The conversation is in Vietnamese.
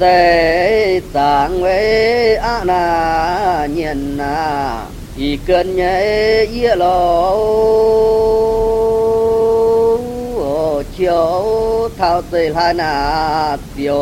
tê tạng với á na nhiên na y cơn nhé yê lô chiếu thao tê lai na tiêu